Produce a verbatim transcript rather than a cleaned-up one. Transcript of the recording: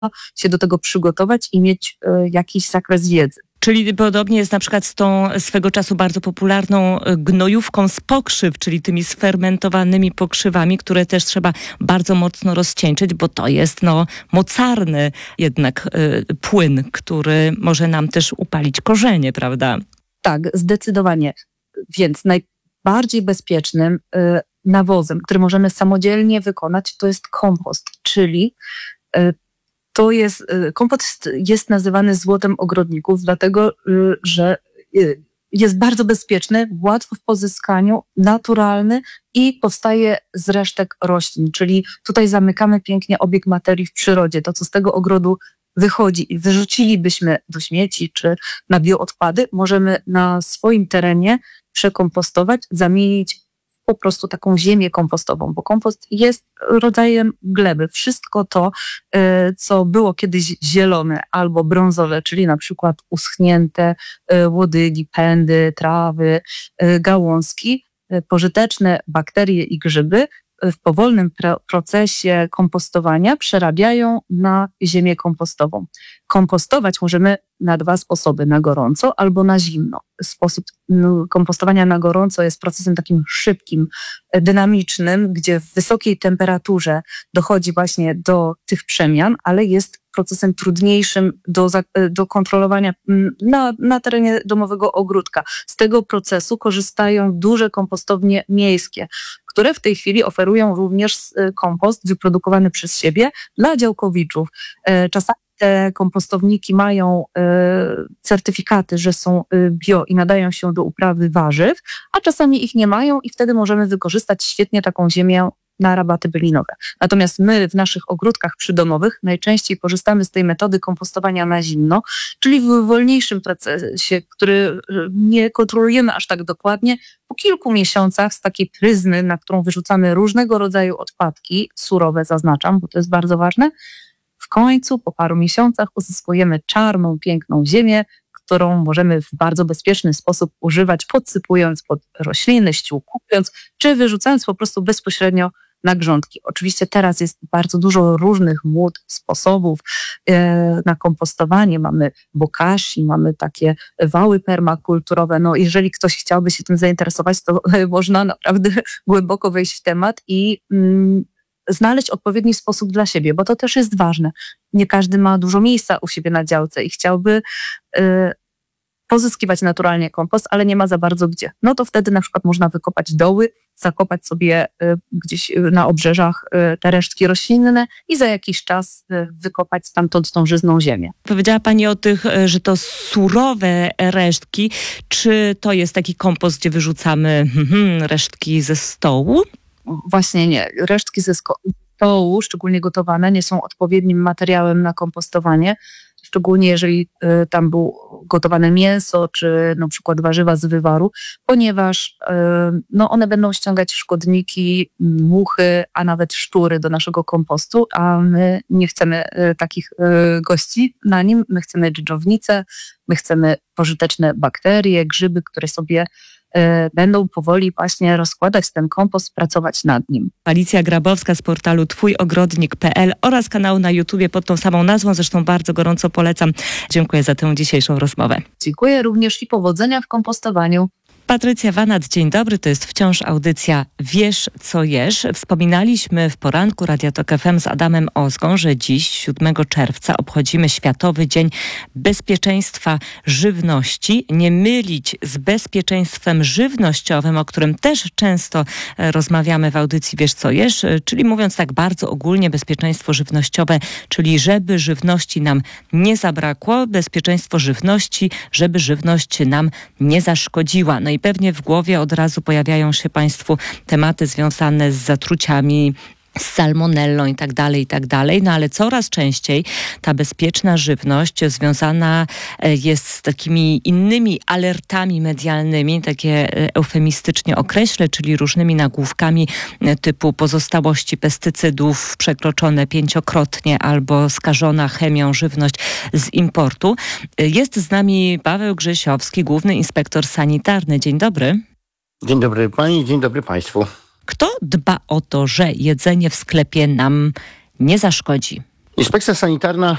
się do tego przygotować i mieć y, jakiś zakres wiedzy. Czyli podobnie jest na przykład z tą swego czasu bardzo popularną gnojówką z pokrzyw, czyli tymi sfermentowanymi pokrzywami, które też trzeba bardzo mocno rozcieńczyć, bo to jest no, mocarny jednak y, płyn, który może nam też upalić korzenie, prawda? Tak, zdecydowanie. Więc najbardziej bezpiecznym y, nawozem, który możemy samodzielnie wykonać, to jest kompost, czyli y, To jest, kompost jest nazywany złotem ogrodników, dlatego że jest bardzo bezpieczny, łatwy w pozyskaniu, naturalny i powstaje z resztek roślin. Czyli tutaj zamykamy pięknie obieg materii w przyrodzie. To, co z tego ogrodu wychodzi i wyrzucilibyśmy do śmieci czy na bioodpady, możemy na swoim terenie przekompostować, zamienić po prostu taką ziemię kompostową, bo kompost jest rodzajem gleby. Wszystko to, co było kiedyś zielone albo brązowe, czyli na przykład uschnięte łodygi, pędy, trawy, gałązki, pożyteczne bakterie i grzyby w powolnym procesie kompostowania przerabiają na ziemię kompostową. Kompostować możemy na dwa sposoby, na gorąco albo na zimno. Sposób kompostowania na gorąco jest procesem takim szybkim, dynamicznym, gdzie w wysokiej temperaturze dochodzi właśnie do tych przemian, ale jest procesem trudniejszym do, do kontrolowania na, na terenie domowego ogródka. Z tego procesu korzystają duże kompostownie miejskie, które w tej chwili oferują również kompost wyprodukowany przez siebie dla działkowiczów. Czasami te kompostowniki mają y, certyfikaty, że są y, bio i nadają się do uprawy warzyw, a czasami ich nie mają i wtedy możemy wykorzystać świetnie taką ziemię na rabaty bylinowe. Natomiast my w naszych ogródkach przydomowych najczęściej korzystamy z tej metody kompostowania na zimno, czyli w wolniejszym procesie, który nie kontrolujemy aż tak dokładnie. Po kilku miesiącach z takiej pryzmy, na którą wyrzucamy różnego rodzaju odpadki, surowe zaznaczam, bo to jest bardzo ważne, w końcu po paru miesiącach uzyskujemy czarną, piękną ziemię, którą możemy w bardzo bezpieczny sposób używać, podsypując pod rośliny, ściółkując, czy wyrzucając po prostu bezpośrednio na grządki. Oczywiście teraz jest bardzo dużo różnych mód, sposobów e, na kompostowanie. Mamy bokashi, mamy takie wały permakulturowe. No, jeżeli ktoś chciałby się tym zainteresować, to można naprawdę głęboko wejść w temat i mm, znaleźć odpowiedni sposób dla siebie, bo to też jest ważne. Nie każdy ma dużo miejsca u siebie na działce i chciałby y, pozyskiwać naturalnie kompost, ale nie ma za bardzo gdzie. No to wtedy na przykład można wykopać doły, zakopać sobie y, gdzieś na obrzeżach y, te resztki roślinne i za jakiś czas y, wykopać stamtąd tą żyzną ziemię. Powiedziała Pani o tych, że to surowe resztki. Czy to jest taki kompost, gdzie wyrzucamy hmm, resztki ze stołu? Właśnie nie. Resztki ze stołu, szczególnie gotowane, nie są odpowiednim materiałem na kompostowanie. Szczególnie jeżeli y, tam było gotowane mięso, czy na przykład warzywa z wywaru, ponieważ y, no one będą ściągać szkodniki, muchy, a nawet szczury do naszego kompostu, a my nie chcemy y, takich y, gości na nim. My chcemy dżdżownice, my chcemy pożyteczne bakterie, grzyby, które sobie będą powoli właśnie rozkładać ten kompost, pracować nad nim. Alicja Grabowska z portalu twój ogrodnik kropka p l oraz kanału na YouTubie pod tą samą nazwą, zresztą bardzo gorąco polecam. Dziękuję za tę dzisiejszą rozmowę. Dziękuję również i powodzenia w kompostowaniu. Patrycja Wanat, dzień dobry, to jest wciąż audycja Wiesz co jesz. Wspominaliśmy w poranku Radia Tok F M z Adamem Ozgą, że dziś, siódmego czerwca, obchodzimy Światowy Dzień Bezpieczeństwa Żywności. Nie mylić z bezpieczeństwem żywnościowym, o którym też często rozmawiamy w audycji Wiesz co jesz, czyli mówiąc tak bardzo ogólnie, bezpieczeństwo żywnościowe, czyli żeby żywności nam nie zabrakło, bezpieczeństwo żywności, żeby żywność nam nie zaszkodziła. No i pewnie w głowie od razu pojawiają się Państwu tematy związane z zatruciami, z salmonellą i tak dalej, i tak dalej. No ale coraz częściej ta bezpieczna żywność związana jest z takimi innymi alertami medialnymi, takie eufemistycznie określę, czyli różnymi nagłówkami typu pozostałości pestycydów przekroczone pięciokrotnie albo skażona chemią żywność z importu. Jest z nami Paweł Grzesiowski, główny inspektor sanitarny. Dzień dobry. Dzień dobry Pani, dzień dobry Państwu. Kto dba o to, że jedzenie w sklepie nam nie zaszkodzi? Inspekcja sanitarna